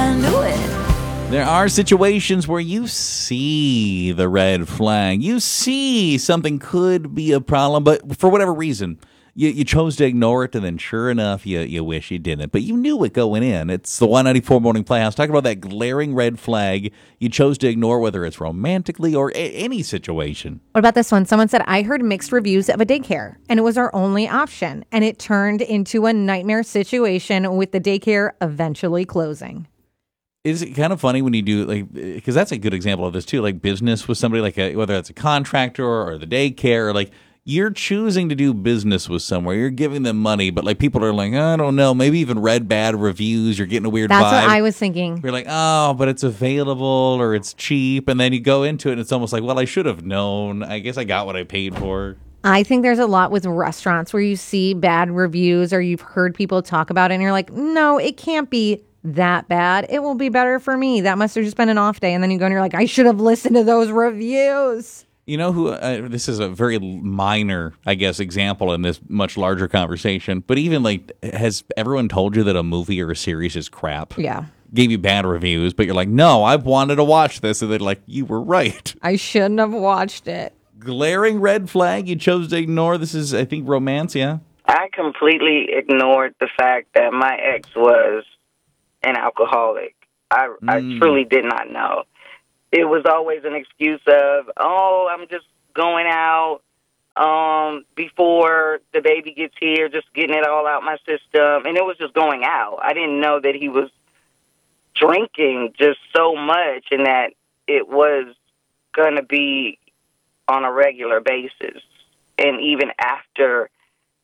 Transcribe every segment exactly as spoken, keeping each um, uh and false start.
I knew it. There are situations where you see the red flag. You see something could be a problem, but for whatever reason, you, you chose to ignore it, and then sure enough, you, you wish you didn't. But you knew it going in. It's the Y ninety-four Morning Playhouse. Talking about that glaring red flag you chose to ignore, whether it's romantically or a- any situation. What about this one? Someone said, I heard mixed reviews of a daycare, and it was our only option. And it turned into a nightmare situation with the daycare eventually closing. Is it kind of funny when you do, like, because that's a good example of this too, like business with somebody, like a, whether it's a contractor or the daycare, or like you're choosing to do business with somewhere, you're giving them money, but like people are like, I don't know, maybe even read bad reviews, you're getting a weird That's vibe. what I was thinking. You're like, oh, but it's available or it's cheap, and then you go into it and it's almost like, well, I should have known. I guess I got what I paid for. I think there's a lot with restaurants where you see bad reviews or you've heard people talk about it and you're like, no, it can't be that bad. It will be better for me. That must have just been an off day. And then you go and you're like, I should have listened to those reviews. You know who, uh, this is a very minor, I guess, example in this much larger conversation, but even like, has everyone told you that a movie or a series is crap? Yeah. Gave you bad reviews, but you're like, no, I've wanted to watch this. And they're like, you were right. I shouldn't have watched it. Glaring red flag you chose to ignore. This is, I think, romance, yeah? I completely ignored the fact that my ex was an alcoholic. I, mm. I truly did not know. It was always an excuse of, oh, I'm just going out um, before the baby gets here, just getting it all out my system. And it was just going out. I didn't know that he was drinking just so much and that it was going to be on a regular basis. And even after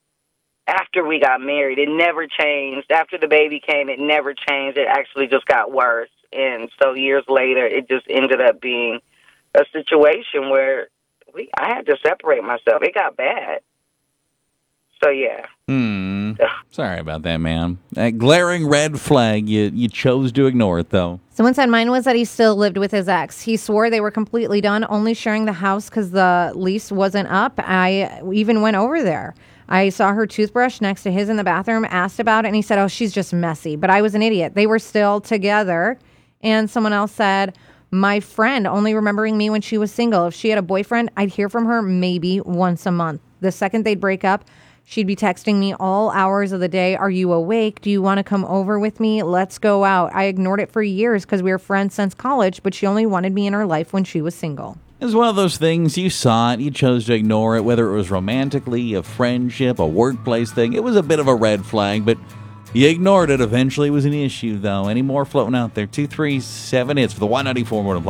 After we got married, it never changed. After the baby came, it never changed. It actually just got worse. And so years later, it just ended up being a situation where we I had to separate myself. It got bad. So, yeah. Hmm. Sorry about that, man. That glaring red flag, you, you chose to ignore it, though. Someone said mine was that he still lived with his ex. He swore they were completely done, only sharing the house because the lease wasn't up. I even went over there. I saw her toothbrush next to his in the bathroom, asked about it, and he said, oh, she's just messy. But I was an idiot. They were still together. And someone else said, my friend only remembering me when she was single. If she had a boyfriend, I'd hear from her maybe once a month. The second they'd break up, she'd be texting me all hours of the day. Are you awake? Do you want to come over with me? Let's go out. I ignored it for years because we were friends since college, but she only wanted me in her life when she was single. It was one of those things, you saw it, you chose to ignore it, whether it was romantically, a friendship, a workplace thing. It was a bit of a red flag, but you ignored it. Eventually it was an issue, though. Any more floating out there? two three seven hits for the Y ninety-four Morning Play.